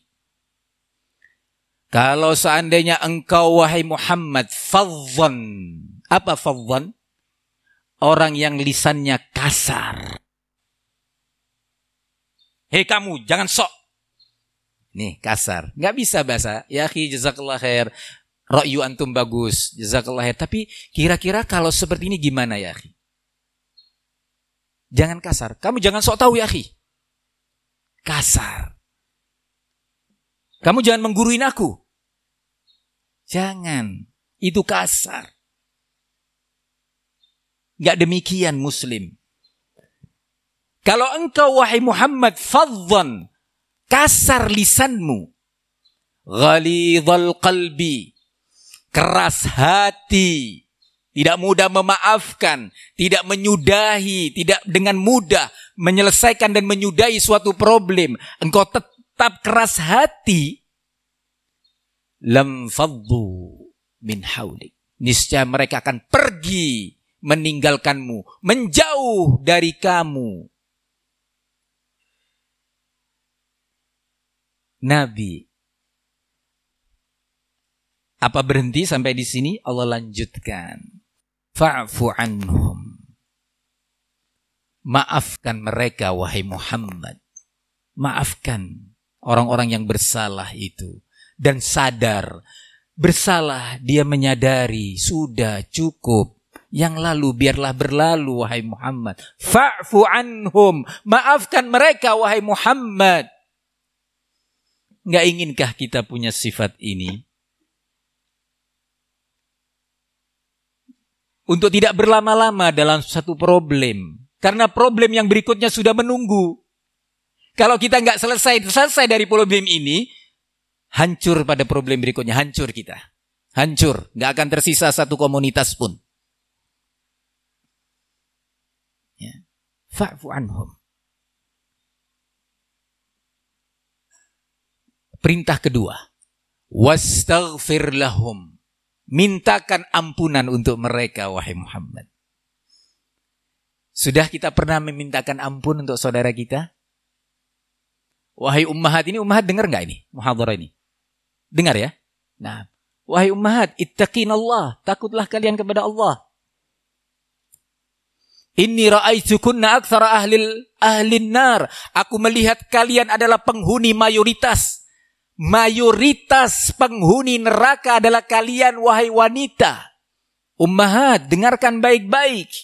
A: Kalau seandainya engkau wahai Muhammad faddan, apa faddan? Orang yang lisannya kasar. Hei kamu, jangan sok. Nih, kasar. Nggak bisa bahasa. Ya akhi, jazakallah khair. Ra'yu antum bagus. Jazakallah khair. Tapi kira-kira kalau seperti ini gimana ya akhi? Jangan kasar. Kamu jangan sok tahu ya akhi. Kasar. Kamu jangan mengguruin aku. Jangan. Itu kasar. Gak demikian Muslim. Kalau engkau wahai Muhammad faddan, kasar lisanmu, ghalidhal qalbi, keras hati, tidak mudah memaafkan, tidak menyudahi, tidak dengan mudah menyelesaikan dan menyudahi suatu problem, engkau tetap keras hati, lam faddu min haulik, niscaya mereka akan pergi meninggalkanmu, menjauh dari kamu. Nabi, apa berhenti sampai di sini? Allah lanjutkan. Fa'fu anhum. Maafkan mereka wahai Muhammad. Maafkan orang-orang yang bersalah itu dan sadar bersalah, dia menyadari sudah cukup. Yang lalu biarlah berlalu wahai Muhammad. Fa'fu anhum. Maafkan mereka wahai Muhammad. Enggak inginkah kita punya sifat ini? Untuk tidak berlama-lama dalam satu problem. Karena problem yang berikutnya sudah menunggu. Kalau kita enggak selesai selesai dari problem ini, hancur pada problem berikutnya. Hancur kita. Hancur. Enggak akan tersisa satu komunitas pun. Fa'fu anhum. Perintah kedua, wastaghfir lahum. Mintakan ampunan untuk mereka wahai Muhammad. Sudah kita pernah memintakan ampun untuk saudara kita? Wahai ummahat, ini ummahat dengar enggak ini muhadharah ini? Dengar ya? Nah, wahai ummahat, ittaqinallah, takutlah kalian kepada Allah. Inni ra'aitukunna aktsara ahlil ahlin nar. Aku melihat kalian adalah penghuni mayoritas. Mayoritas penghuni neraka adalah kalian wahai wanita. Ummahat, dengarkan baik-baik.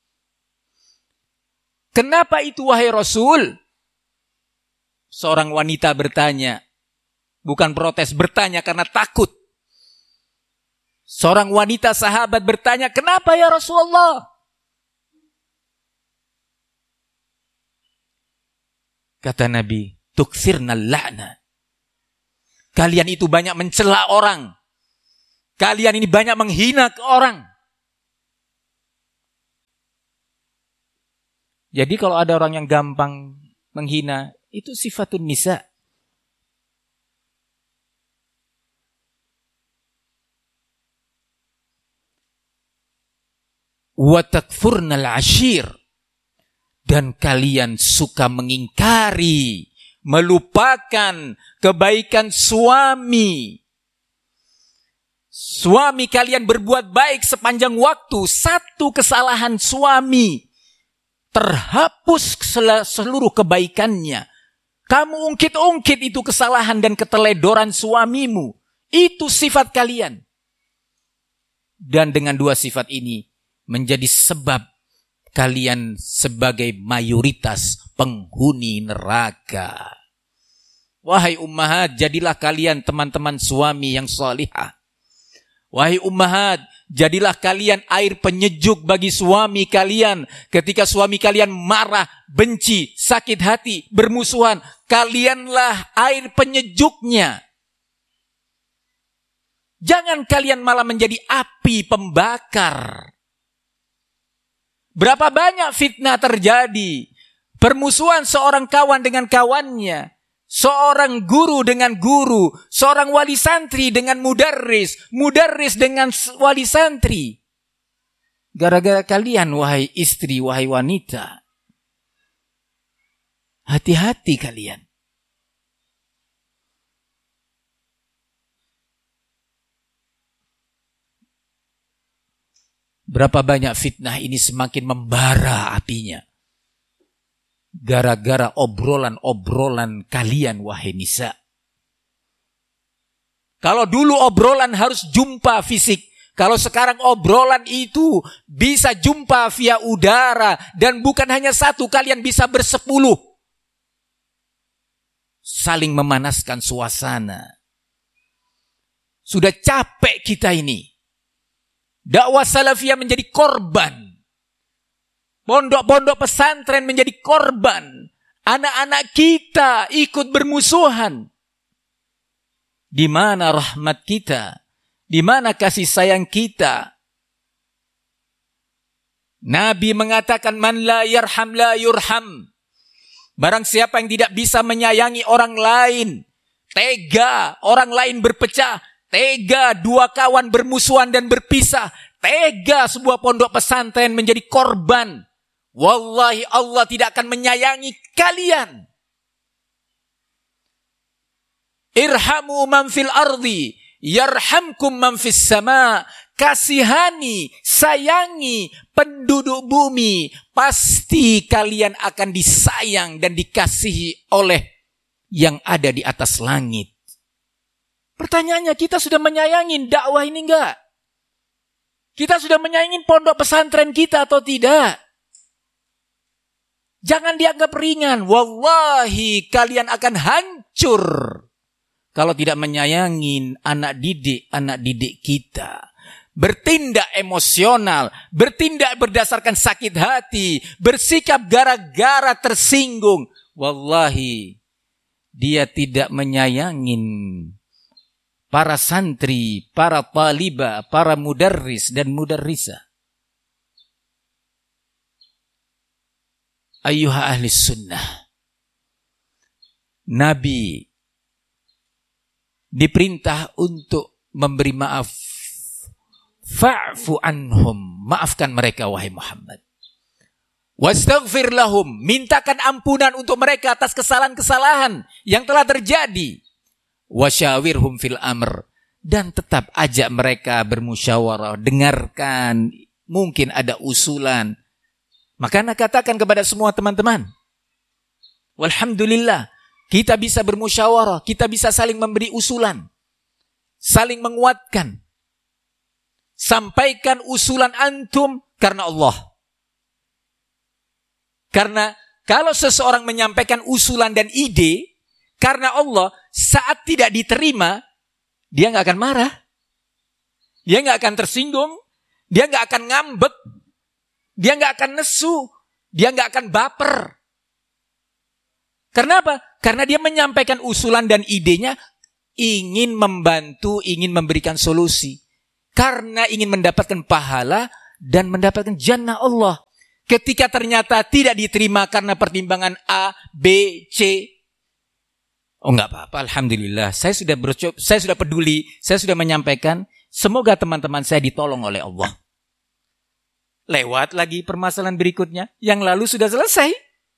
A: Kenapa itu wahai Rasul? Seorang wanita bertanya. Bukan protes, bertanya karena takut. Seorang wanita sahabat bertanya, kenapa ya Rasulullah? Kata Nabi, tukthirnal la'na. Kalian itu banyak mencela orang. Kalian ini banyak menghina ke orang. Jadi kalau ada orang yang gampang menghina, itu sifatun nisa. Wa takfurnal ashir. Dan kalian suka mengingkari, melupakan kebaikan suami. Suami kalian berbuat baik sepanjang waktu, satu kesalahan suami terhapus seluruh kebaikannya. Kamu ungkit-ungkit itu kesalahan dan keteledoran suamimu. Itu sifat kalian. Dan dengan dua sifat ini menjadi sebab kalian sebagai mayoritas penghuni neraka. Wahai ummahat, jadilah kalian teman-teman suami yang salihah. Wahai ummahat, jadilah kalian air penyejuk bagi suami kalian. Ketika suami kalian marah, benci, sakit hati, bermusuhan, kalianlah air penyejuknya. Jangan kalian malah menjadi api pembakar. Berapa banyak fitnah terjadi. Permusuhan seorang kawan dengan kawannya. Seorang guru dengan guru. Seorang wali santri dengan mudarris. Mudarris dengan wali santri. Gara-gara kalian, wahai istri, wahai wanita. Hati-hati kalian. Berapa banyak fitnah ini semakin membara apinya. Gara-gara obrolan-obrolan kalian, wahai nisa. Kalau dulu obrolan harus jumpa fisik. Kalau sekarang obrolan itu bisa jumpa via udara. Dan bukan hanya satu, kalian bisa bersepuluh. Saling memanaskan suasana. Sudah capek kita ini. Dakwah salafiyah menjadi korban. Pondok-pondok pesantren menjadi korban. Anak-anak kita ikut bermusuhan. Di mana rahmat kita? Di mana kasih sayang kita? Nabi mengatakan, man la yarham la yurham. Barang siapa yang tidak bisa menyayangi orang lain, tega orang lain berpecah, tega dua kawan bermusuhan dan berpisah, tega sebuah pondok pesantren menjadi korban, wallahi Allah tidak akan menyayangi kalian. Irhamu man fil ardi yarhamkum man fis sama. Kasihani, sayangi penduduk bumi, pasti kalian akan disayang dan dikasihi oleh yang ada di atas langit. Pertanyaannya, kita sudah menyayangi dakwah ini enggak? Kita sudah menyayangi pondok pesantren kita atau tidak? Jangan dianggap ringan. Wallahi kalian akan hancur kalau tidak menyayangi anak didik, anak didik kita. Bertindak emosional, bertindak berdasarkan sakit hati, bersikap gara-gara tersinggung. Wallahi, dia tidak menyayangin para santri, para talibah, para mudarris dan mudarrisah. Ayyuha ahli sunnah. Nabi diperintah untuk memberi maaf. Fa'fu anhum, maafkan mereka wahai Muhammad. Wastaghfir lahum, mintakan ampunan untuk mereka atas kesalahan-kesalahan yang telah terjadi. Wasyawirhum fil amr, dan tetap ajak mereka bermusyawarah, dengarkan, mungkin ada usulan. Maka nak katakan kepada semua teman-teman, walhamdulillah, kita bisa bermusyawarah, kita bisa saling memberi usulan, saling menguatkan. Sampaikan usulan antum karena Allah. Karena kalau seseorang menyampaikan usulan dan ide karena Allah, saat tidak diterima, dia nggak akan marah, dia nggak akan tersinggung, dia nggak akan ngambek, dia nggak akan nesu, dia nggak akan baper. Karena apa? Karena dia menyampaikan usulan dan idenya ingin membantu, ingin memberikan solusi. Karena ingin mendapatkan pahala dan mendapatkan jannah Allah. Ketika ternyata tidak diterima karena pertimbangan A, B, C. Oh enggak apa-apa, alhamdulillah. Saya sudah bercoba, saya sudah peduli, saya sudah menyampaikan. Semoga teman-teman saya ditolong oleh Allah. Lewat lagi permasalahan berikutnya. Yang lalu sudah selesai.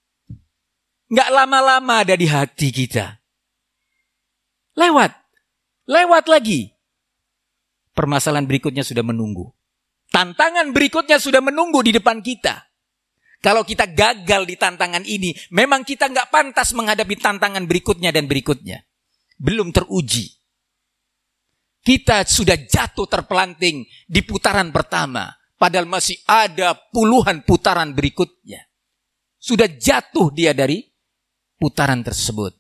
A: Enggak lama-lama ada di hati kita. Lewat. Lewat lagi. Permasalahan berikutnya sudah menunggu. Tantangan berikutnya sudah menunggu di depan kita. Kalau kita gagal di tantangan ini, memang kita nggak pantas menghadapi tantangan berikutnya dan berikutnya. Belum teruji. Kita sudah jatuh terpelanting di putaran pertama. Padahal masih ada puluhan putaran berikutnya. Sudah jatuh dia dari putaran tersebut.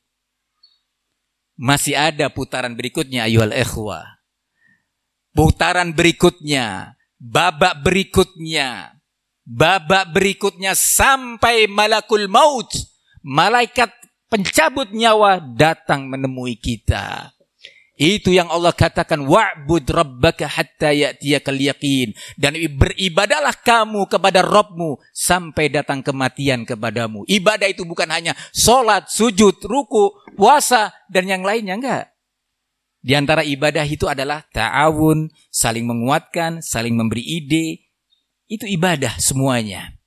A: Masih ada putaran berikutnya, ayyuhal ikhwah. Putaran berikutnya, babak berikutnya, babak berikutnya sampai malakul maut, malaikat pencabut nyawa datang menemui kita. Itu yang Allah katakan, wa'bud rabbaka hatta ya'tiyakal yaqin. Dan beribadalah kamu kepada Rabbmu sampai datang kematian kepadamu. Ibadah itu bukan hanya sholat, sujud, ruku, puasa, dan yang lainnya, enggak. Di antara ibadah itu adalah ta'awun, saling menguatkan, saling memberi ide. Itu ibadah semuanya.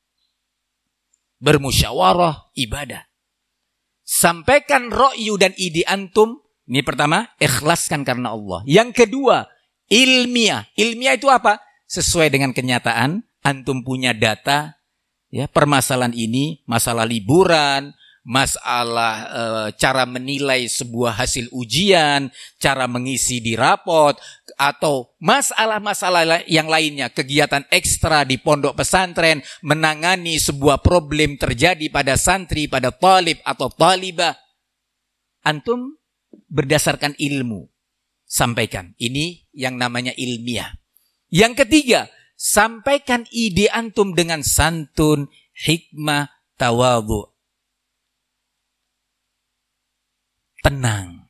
A: Bermusyawarah, ibadah. Sampaikan ro'yu dan ide antum. Ini pertama, ikhlaskan karena Allah. Yang kedua, ilmiah. Ilmiah itu apa? Sesuai dengan kenyataan, antum punya data, ya, permasalahan ini, masalah liburan, masalah e, cara menilai sebuah hasil ujian, cara mengisi di rapot, atau masalah-masalah yang lainnya, kegiatan ekstra di pondok pesantren, menangani sebuah problem terjadi pada santri, pada talib atau talibah. Antum berdasarkan ilmu sampaikan. Ini yang namanya ilmiah. Yang ketiga, sampaikan ide antum dengan santun, hikmah, tawadhu. Tenang.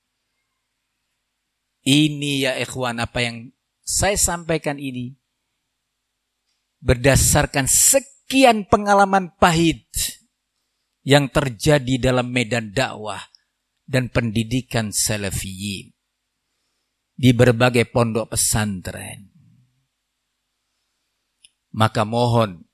A: Ini ya ikhwan, apa yang saya sampaikan ini berdasarkan sekian pengalaman pahit yang terjadi dalam medan dakwah dan pendidikan salafiyin di berbagai pondok pesantren. Maka mohon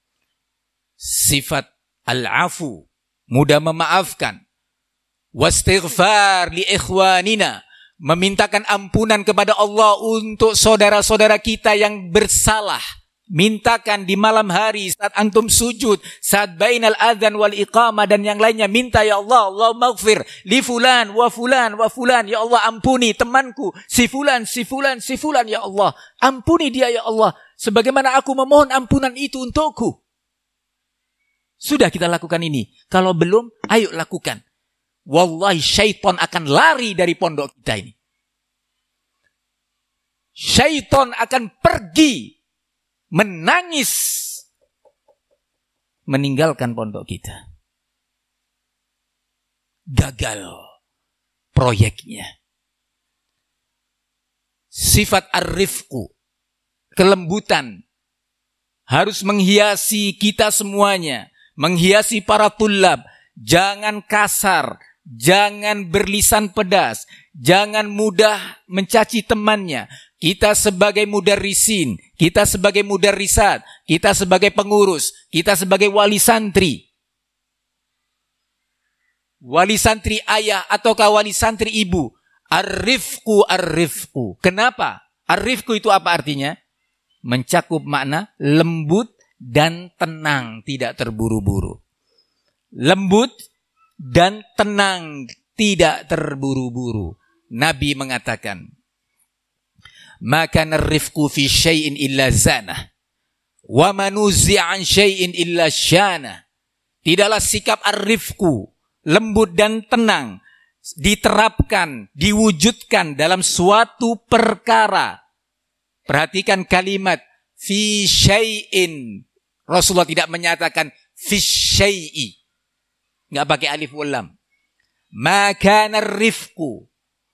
A: sifat al-afu, mudah memaafkan, wastighfar li ikhwanina, memintakan ampunan kepada Allah untuk saudara-saudara kita yang bersalah. Mintakan di malam hari saat antum sujud, saat bainal adzan wal iqamah dan yang lainnya, minta ya Allah, Allah maghfir li fulan wa fulan wa fulan, ya Allah ampuni temanku si fulan si fulan si fulan, ya Allah ampuni dia ya Allah sebagaimana aku memohon ampunan itu untukku. Sudah kita lakukan ini. Kalau belum, ayo lakukan. Wallahi syaitan akan lari dari pondok kita ini. Syaitan akan pergi menangis meninggalkan pondok kita. Gagal proyeknya. Sifat ar-rifqu, kelembutan, harus menghiasi kita semuanya, menghiasi para tulab. Jangan kasar, jangan berlisan pedas, jangan mudah mencaci temannya. Kita sebagai mudarrisin, kita sebagai mudarrisat, kita sebagai pengurus, kita sebagai wali santri. Wali santri ayah ataukah wali santri ibu. Ar-rifqu, ar-rifqu. Kenapa? Ar-rifqu itu apa artinya? Mencakup makna lembut dan tenang, tidak terburu-buru. Lembut dan tenang, tidak terburu-buru. Nabi mengatakan, maka ar-rifqu fi syai'in illa zanah wa manuzi'an syai'in illa syana. Tidaklah sikap ar-rifqu, lembut dan tenang, diterapkan, diwujudkan dalam suatu perkara. Perhatikan kalimat fi syai'in. Rasulullah tidak menyatakan fi syai'i. Nggak pakai alif wal lam. Ma kana rifqu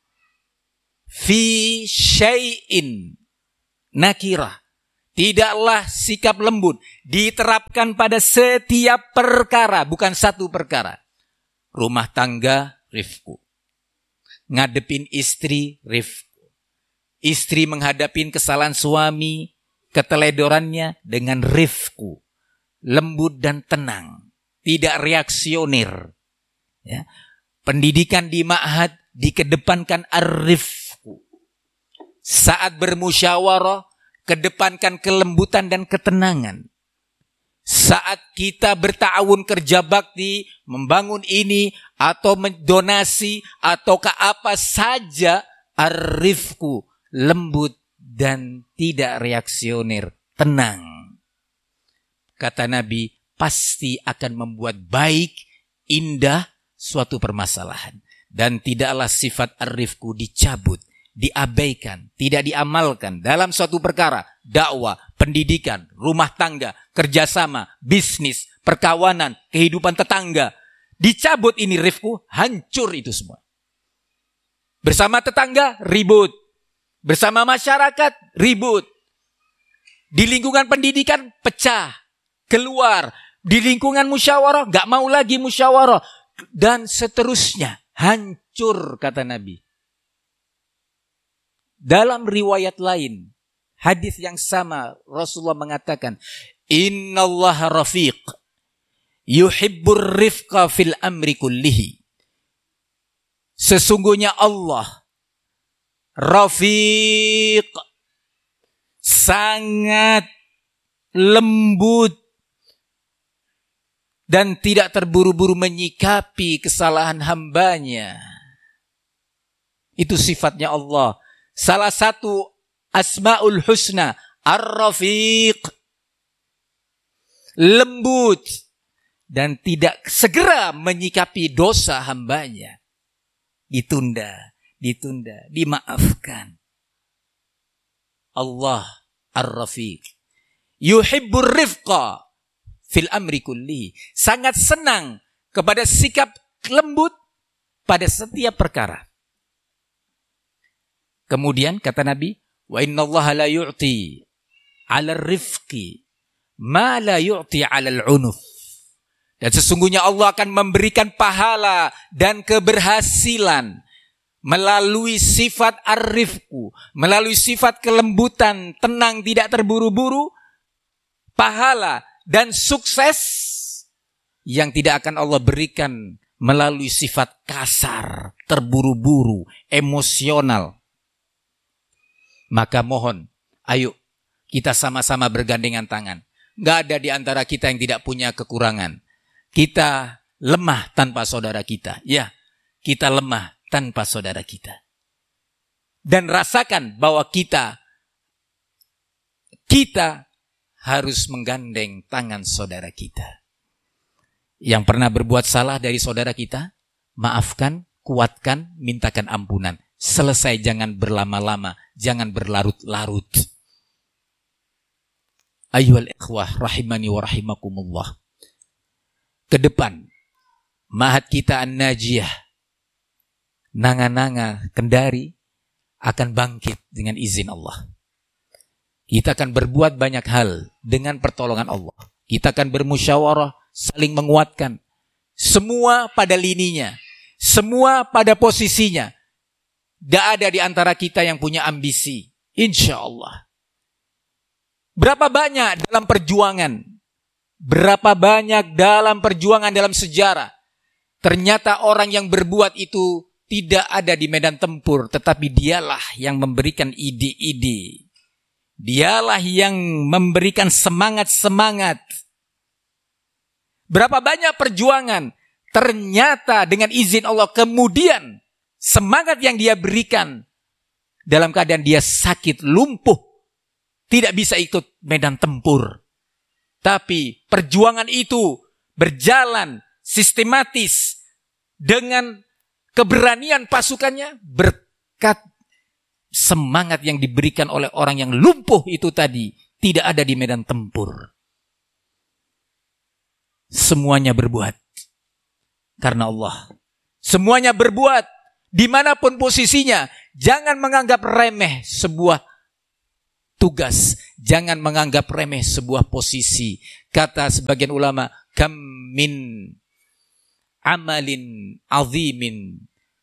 A: fi syai'in nakirah. Tidaklah sikap lembut diterapkan pada setiap perkara, bukan satu perkara. Rumah tangga, rifqu. Ngadepin istri, rifqu. Istri menghadapin kesalahan suami, keteledorannya dengan rifqu. Lembut dan tenang. Tidak reaksioner. Ya. Pendidikan di ma'had dikedepankan ar-rifqu. Saat bermusyawarah, kedepankan kelembutan dan ketenangan. Saat kita berta'awun kerja bakti, membangun ini, atau mendonasi, ataukah apa saja, ar-rifqu, lembut dan tidak reaksioner, tenang. Kata Nabi, pasti akan membuat baik, indah suatu permasalahan. Dan tidaklah sifat ar-rifqu dicabut, diabaikan, tidak diamalkan dalam suatu perkara, dakwah, pendidikan, rumah tangga, kerjasama, bisnis, perkawanan, kehidupan tetangga. Dicabut ini rifqu, hancur itu semua. Bersama tetangga, ribut. Bersama masyarakat, ribut. Di lingkungan pendidikan, pecah, keluar. Di lingkungan musyawarah, gak mau lagi musyawarah. Dan seterusnya, hancur kata Nabi. Dalam riwayat lain, hadis yang sama, Rasulullah mengatakan, Innallaha rafiq, yuhibbur rifqa fil amri kullihi. Sesungguhnya Allah, rafiq, sangat lembut, dan tidak terburu-buru menyikapi kesalahan hambanya. Itu sifatnya Allah. Salah satu Asmaul Husna, Ar-Rafiq. Lembut. Dan tidak segera menyikapi dosa hambanya. Ditunda, ditunda, dimaafkan. Allah Ar-Rafiq. Yuhibbur rifqa fil amri kulli. Sangat senang kepada sikap lembut pada setiap perkara. Kemudian kata Nabi, wa innallaha la yu'ti 'ala rifqi ma la yu'ti 'ala al-'unuf. Dan sesungguhnya Allah akan memberikan pahala dan keberhasilan melalui sifat ar-rifqu, melalui sifat kelembutan, tenang, tidak terburu-buru, pahala dan sukses yang tidak akan Allah berikan melalui sifat kasar, terburu-buru, emosional. Maka mohon, ayo kita sama-sama bergandengan tangan. Gak ada di antara kita yang tidak punya kekurangan. Kita lemah tanpa saudara kita. Ya, kita lemah tanpa saudara kita. Dan rasakan bahwa kita, kita harus menggandeng tangan saudara kita. Yang pernah berbuat salah dari saudara kita, maafkan, kuatkan, mintakan ampunan. Selesai, jangan berlama-lama, jangan berlarut-larut. Ayyuhal ikhwah rahimani wa rahimakumullah. Kedepan, ma'had kita An-Najiyah, Nanga-Nanga Kendari akan bangkit dengan izin Allah. Kita akan berbuat banyak hal dengan pertolongan Allah. Kita akan bermusyawarah, saling menguatkan. Semua pada lininya, semua pada posisinya. Tidak ada di antara kita yang punya ambisi. Insya Allah. Berapa banyak dalam perjuangan. Berapa banyak dalam perjuangan dalam sejarah. Ternyata orang yang berbuat itu tidak ada di medan tempur. Tetapi dialah yang memberikan ide-ide. Dialah yang memberikan semangat-semangat. Berapa banyak perjuangan. Ternyata dengan izin Allah kemudian semangat yang dia berikan dalam keadaan dia sakit, lumpuh, tidak bisa ikut medan tempur. Tapi perjuangan itu berjalan sistematis dengan keberanian pasukannya berkat semangat yang diberikan oleh orang yang lumpuh itu tadi tidak ada di medan tempur. Semuanya berbuat. karena Allah. Semuanya berbuat dimanapun posisinya. Jangan menganggap remeh sebuah tugas. Jangan menganggap remeh sebuah posisi. Kata sebagian ulama, kam min amalin azimin